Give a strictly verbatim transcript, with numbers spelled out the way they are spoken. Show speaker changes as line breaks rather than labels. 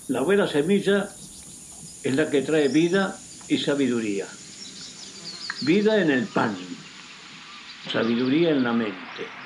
La buena semilla es la que trae vida y sabiduría. Vida en el pan, sabiduría en la mente.